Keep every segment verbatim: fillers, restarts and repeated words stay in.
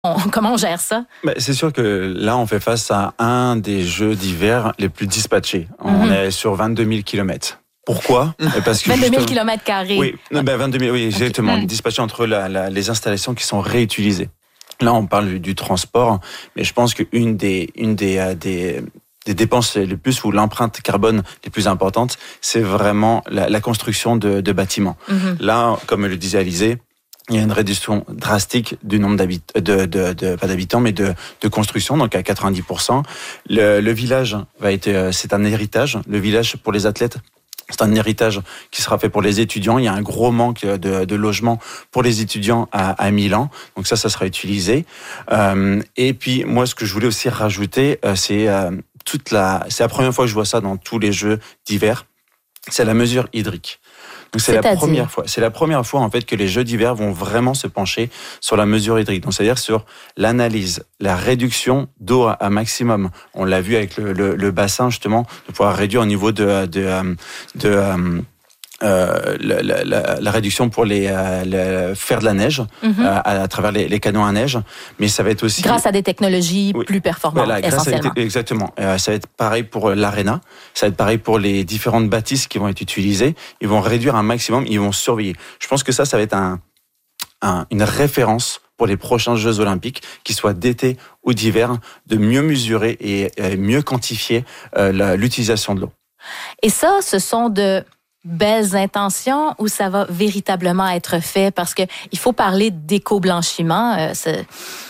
on, comment on gère ça? Ben, c'est sûr que là, on fait face à un des jeux d'hiver les plus dispatchés. On mm-hmm. est sur vingt-deux mille kilomètres. Pourquoi? Parce que vingt-deux mille kilomètres carrés. Oui, ben vingt-deux mille, oui, exactement. Okay. Dispatché entre la, la, les installations qui sont réutilisées. Là, on parle du transport, mais je pense qu'une des, une des, euh, des, des dépenses les plus ou l'empreinte carbone les plus importantes, c'est vraiment la, la construction de, de bâtiments. Mm-hmm. Là, comme le disait Alizée, il y a une réduction drastique du nombre d'habitants, de, de, de, pas d'habitants, mais de, de construction, donc à quatre-vingt-dix pour cent. Le, le village va être, c'est un héritage. Le village pour les athlètes, c'est un héritage qui sera fait pour les étudiants. Il y a un gros manque de, de logements pour les étudiants à, à Milan. Donc ça, ça sera utilisé. Euh, et puis, moi, ce que je voulais aussi rajouter, euh, c'est euh, toute la, c'est la première fois que je vois ça dans tous les jeux d'hiver. C'est la mesure hydrique. Donc c'est, c'est la première fois. C'est la première fois en fait que les jeux d'hiver vont vraiment se pencher sur la mesure hydrique. Donc c'est-à-dire sur l'analyse, la réduction d'eau à, à maximum. On l'a vu avec le, le, le bassin justement, de pouvoir réduire au niveau de de de, de Euh, la, la, la, la réduction pour les euh, le, faire de la neige mm-hmm. euh, à, à travers les, les canons à neige, mais ça va être aussi grâce à des technologies oui. plus performantes. Voilà, essentiellement. Grâce à, exactement. Euh, ça va être pareil pour l'aréna, ça va être pareil pour les différentes bâtisses qui vont être utilisées. Ils vont réduire un maximum, ils vont surveiller. Je pense que ça, ça va être un, un une référence pour les prochains Jeux Olympiques, qu'ils soient d'été ou d'hiver, de mieux mesurer et, et mieux quantifier euh, la, l'utilisation de l'eau. Et ça, ce sont de belles intentions ou ça va véritablement être fait? Parce que il faut parler d'éco-blanchiment. Euh, c'est,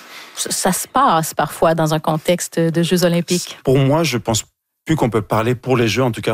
ça se passe parfois dans un contexte de Jeux Olympiques. Pour moi, je pense plus qu'on peut parler pour les Jeux, en tout cas,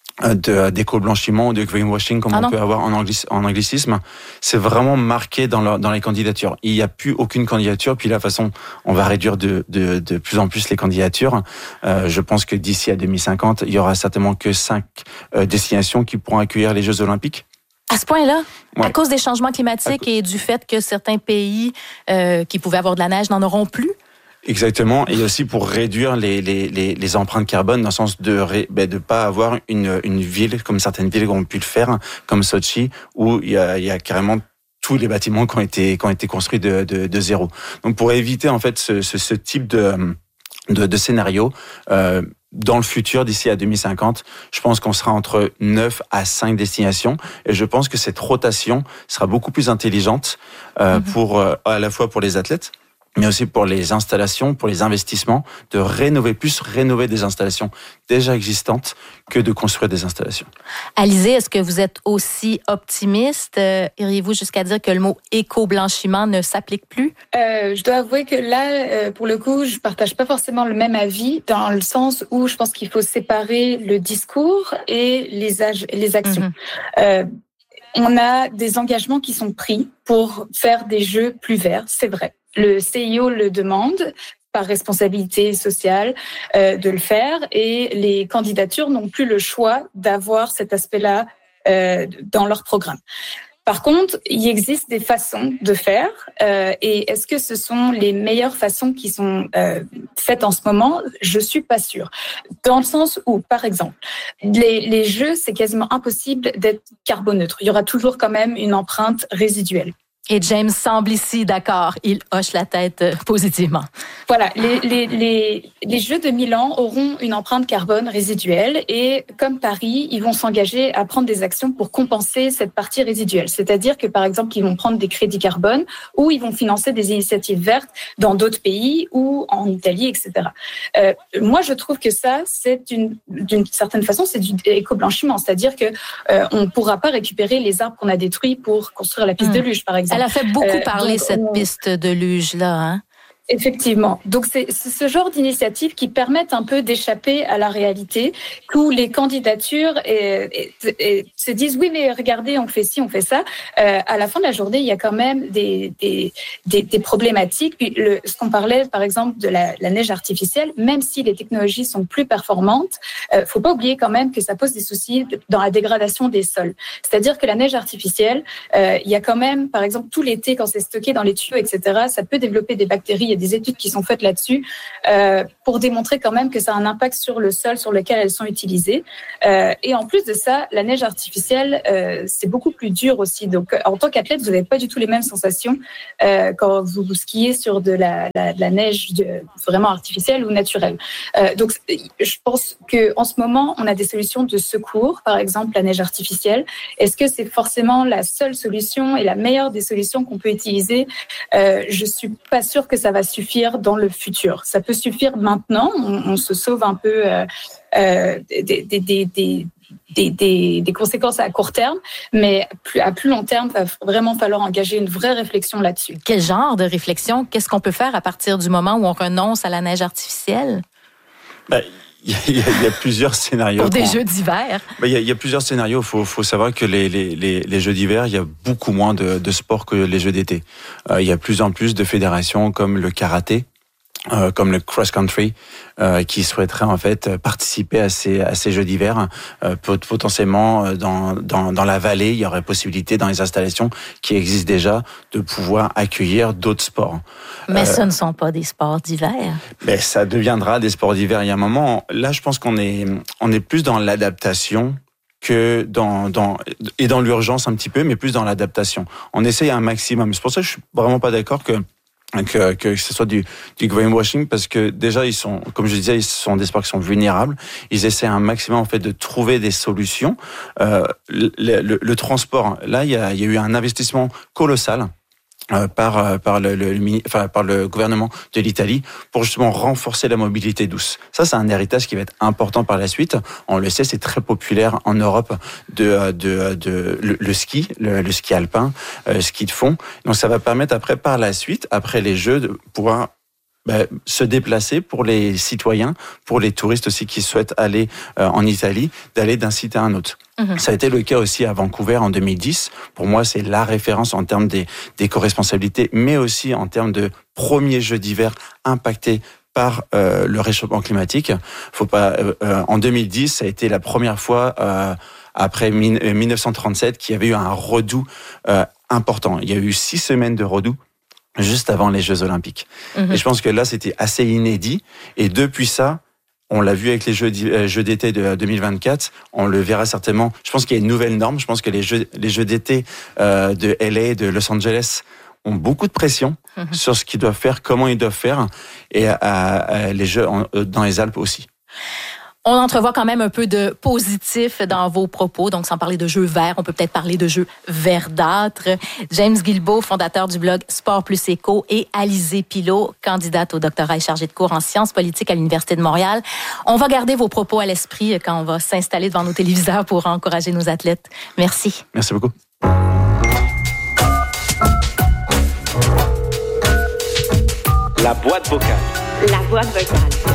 de, d'éco-blanchiment ou de greenwashing, comme ah on non. peut avoir en, anglic, en anglicisme. C'est vraiment marqué dans, le, dans les candidatures. Il n'y a plus aucune candidature. Puis la façon, on va réduire de, de, de plus en plus les candidatures. Euh, je pense que d'ici à deux mille cinquante, il y aura certainement que cinq euh, destinations qui pourront accueillir les Jeux Olympiques. À ce point-là, ouais. À cause des changements climatiques et du fait que certains pays euh, qui pouvaient avoir de la neige n'en auront plus? Exactement, et aussi pour réduire les les les, les empreintes carbone dans le sens de ré, ben de pas avoir une une ville comme certaines villes ont pu le faire, comme Sochi, où il y a il y a carrément tous les bâtiments qui ont été qui ont été construits de de, de zéro. Donc pour éviter en fait ce ce, ce type de de, de scénario. Euh, Dans le futur, d'ici à deux mille cinquante, je pense qu'on sera entre neuf à cinq destinations. Et je pense que cette rotation sera beaucoup plus intelligente euh, mmh. pour euh, à la fois pour les athlètes, mais aussi pour les installations, pour les investissements, de rénover, plus rénover des installations déjà existantes que de construire des installations. Alizée, est-ce que vous êtes aussi optimiste? Euh, iriez-vous jusqu'à dire que le mot éco-blanchiment ne s'applique plus? Euh, je dois avouer que là, euh, pour le coup, je partage pas forcément le même avis, dans le sens où je pense qu'il faut séparer le discours et les, ag- les actions. Mm-hmm. Euh, on a des engagements qui sont pris pour faire des jeux plus verts, c'est vrai. Le C I O le demande par responsabilité sociale euh, de le faire et les candidatures n'ont plus le choix d'avoir cet aspect-là euh, dans leur programme. Par contre, il existe des façons de faire euh, et est-ce que ce sont les meilleures façons qui sont euh, faites en ce moment? Je suis pas sûre. Dans le sens où, par exemple, les, les jeux, c'est quasiment impossible d'être carboneutre. Il y aura toujours quand même une empreinte résiduelle. Et James semble ici d'accord. Il hoche la tête positivement. Voilà, les, les, les, les Jeux de Milan auront une empreinte carbone résiduelle et comme Paris, ils vont s'engager à prendre des actions pour compenser cette partie résiduelle. C'est-à-dire que, par exemple, ils vont prendre des crédits carbone ou ils vont financer des initiatives vertes dans d'autres pays ou en Italie, et cetera. Euh, moi, je trouve que ça, c'est une, d'une certaine façon, c'est du éco-blanchiment. C'est-à-dire que euh, on ne pourra pas récupérer les arbres qu'on a détruits pour construire la piste mmh. de luge, par exemple. Elle a fait beaucoup euh, parler, donc, cette on... piste de luge-là, hein? Effectivement. Donc, c'est, c'est ce genre d'initiatives qui permettent un peu d'échapper à la réalité, où les candidatures et, et, et se disent « oui, mais regardez, on fait ci, on fait ça euh, ». À la fin de la journée, il y a quand même des, des, des, des problématiques. Puis le, ce qu'on parlait, par exemple, de la, la neige artificielle, même si les technologies sont plus performantes, il euh, ne faut pas oublier quand même que ça pose des soucis dans la dégradation des sols. C'est-à-dire que la neige artificielle, euh, il y a quand même, par exemple, tout l'été, quand c'est stocké dans les tuyaux, et cetera, ça peut développer des bactéries y a des études qui sont faites là-dessus euh, pour démontrer quand même que ça a un impact sur le sol sur lequel elles sont utilisées. Euh, et en plus de ça, la neige artificielle, euh, c'est beaucoup plus dur aussi. Donc, en tant qu'athlète, vous n'avez pas du tout les mêmes sensations euh, quand vous, vous skiez sur de la, la, de la neige de, vraiment artificielle ou naturelle. Euh, donc, je pense qu'en ce moment, on a des solutions de secours, par exemple la neige artificielle. Est-ce que c'est forcément la seule solution et la meilleure des solutions qu'on peut utiliser? euh, Je suis pas sûre que ça va suffire dans le futur. Ça peut suffire maintenant, on, on se sauve un peu euh, euh, des, des, des, des Des, des, des conséquences à court terme, mais plus, à plus long terme, il va vraiment falloir engager une vraie réflexion là-dessus. Quel genre de réflexion? Qu'est-ce qu'on peut faire à partir du moment où on renonce à la neige artificielle? Ben, il y, y, y a plusieurs scénarios. Pour des jeux d'hiver? Ben, il y, y a plusieurs scénarios. Il faut, faut savoir que les, les, les, les jeux d'hiver, il y a beaucoup moins de, de sports que les jeux d'été. Euh, il y a plus en plus de fédérations comme le karaté, Euh, comme le cross-country, euh, qui souhaiteraient en fait participer à ces à ces jeux d'hiver. Euh, potentiellement dans dans dans la vallée, il y aurait possibilité dans les installations qui existent déjà de pouvoir accueillir d'autres sports. Mais euh, ce ne sont pas des sports d'hiver. Ben ça deviendra des sports d'hiver. Il y a un moment, là, je pense qu'on est on est plus dans l'adaptation que dans dans et dans l'urgence un petit peu, mais plus dans l'adaptation. On essaye un maximum. C'est pour ça que je suis vraiment pas d'accord que Que, que ce soit du, du greenwashing, parce que déjà ils sont, comme je disais, ils sont des sports qui sont vulnérables. Ils essaient un maximum en fait de trouver des solutions. Euh, le, le, le transport, là il y a, il y a eu un investissement colossal euh, par par le, le, le enfin par le gouvernement de l'Italie pour justement renforcer la mobilité douce. Ça c'est un héritage qui va être important par la suite. On le sait, c'est très populaire en Europe de de de le, le ski, le, le ski alpin, euh, ski de fond. Donc ça va permettre après par la suite, après les Jeux, de pouvoir Ben, se déplacer pour les citoyens, pour les touristes aussi qui souhaitent aller euh, en Italie, d'aller d'un site à un autre. Mmh. Ça a été le cas aussi à Vancouver en deux mille dix. Pour moi, c'est la référence en termes des, des co-responsabilités, mais aussi en termes de premiers Jeux d'hiver impactés par euh, le réchauffement climatique. Faut pas. Euh, en deux mille dix, ça a été la première fois euh, après mille neuf cent trente-sept qu'il y avait eu un redout euh, important. Il y a eu six semaines de redout juste avant les Jeux Olympiques. Mmh. Et je pense que là, c'était assez inédit. Et depuis ça, on l'a vu avec les Jeux, Jeux d'été de deux mille vingt-quatre, on le verra certainement. Je pense qu'il y a une nouvelle norme. Je pense que les Jeux, les Jeux d'été euh, de L A, de Los Angeles, ont beaucoup de pression mmh. sur ce qu'ils doivent faire, comment ils doivent faire, et à, à les Jeux en, dans les Alpes aussi. On entrevoit quand même un peu de positif dans vos propos. Donc, sans parler de jeux verts, on peut peut-être parler de jeux verdâtres. James Guilbeault, fondateur du blog Sport Plus Éco, et Alizé Pilot, candidate au doctorat et chargée de cours en sciences politiques à l'Université de Montréal. On va garder vos propos à l'esprit quand on va s'installer devant nos téléviseurs pour encourager nos athlètes. Merci. Merci beaucoup. La boîte vocale. La boîte vocale.